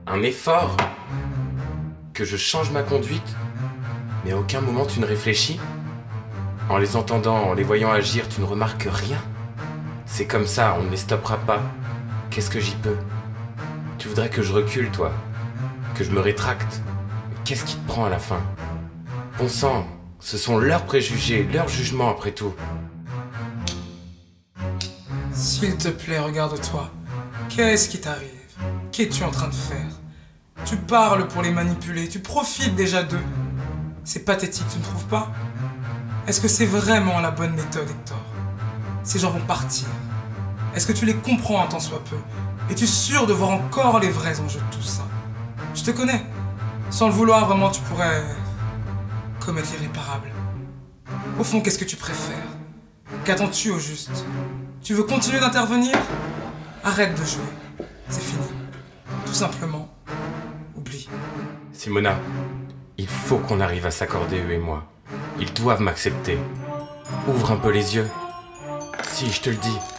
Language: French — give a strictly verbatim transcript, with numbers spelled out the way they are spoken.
Un effort? Que je change ma conduite? Mais à aucun moment tu ne réfléchis? En les entendant, en les voyant agir, tu ne remarques rien? C'est comme ça, on ne les stoppera pas. Qu'est-ce que j'y peux? Tu voudrais que je recule, toi? Que je me rétracte? Mais qu'est-ce qui te prend à la fin? Bon sang, ce sont leurs préjugés, leurs jugements après tout. S'il te plaît, regarde-toi. Qu'est-ce qui t'arrive? Qu'es-tu en train de faire? Tu parles pour les manipuler, tu profites déjà d'eux. C'est pathétique, tu ne trouves pas? Est-ce que c'est vraiment la bonne méthode, Hector? Ces gens vont partir. Est-ce que tu les comprends un tant soit peu? Es-tu sûr de voir encore les vrais enjeux de tout ça? Je te connais. Sans le vouloir, vraiment, tu pourrais commettre l'irréparable. Au fond, qu'est-ce que tu préfères? Qu'attends-tu au juste? Tu veux continuer d'intervenir? Arrête de jouer. C'est fini. Tout simplement, oublie. Simona, il faut qu'on arrive à s'accorder, eux et moi. Ils doivent m'accepter. Ouvre un peu les yeux. Si, je te le dis,